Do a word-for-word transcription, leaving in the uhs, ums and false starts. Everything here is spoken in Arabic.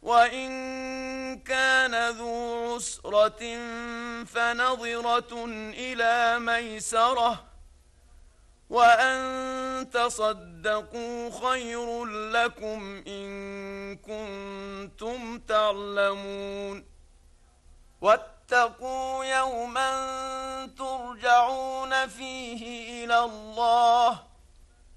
وإن كان ذو عسرة فنظرة إلى ميسرة وأن تصدقوا خير لكم إن كنتم تعلمون واتقوا يوما ترجعون فيه إلى الله